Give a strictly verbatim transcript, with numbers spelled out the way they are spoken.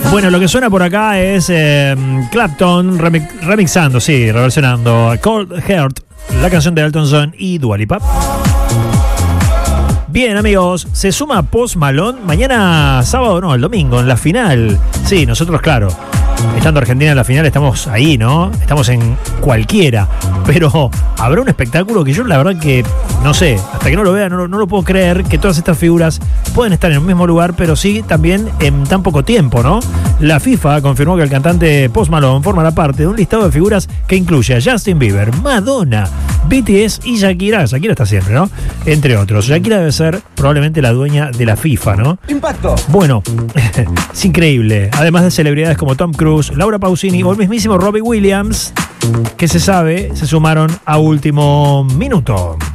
Bueno, lo que suena por acá es eh, Clapton remix, remixando, sí, reversionando Cold Heart, la canción de Elton John y Dua Lipa. Bien, amigos, se suma Post Malone mañana sábado, no, el domingo, en la final. Sí, nosotros, claro, estando Argentina en la final, estamos ahí, ¿no? Estamos en cualquiera. Pero habrá un espectáculo que yo, la verdad que, no sé, hasta que no lo vea, no, no lo puedo creer, que todas estas figuras pueden estar en un mismo lugar, pero sí también en tan poco tiempo, ¿no? La FIFA confirmó que el cantante Post Malone formará parte de un listado de figuras que incluye a Justin Bieber, Madonna, B T S y Shakira. Shakira está siempre, ¿no? Entre otros. Shakira debe ser probablemente la dueña de la FIFA, ¿no? Impacto. Bueno, es increíble. Además de celebridades como Tom Cruise, Laura Pausini o el mismísimo Robbie Williams, que se sabe, se sumaron a último minuto.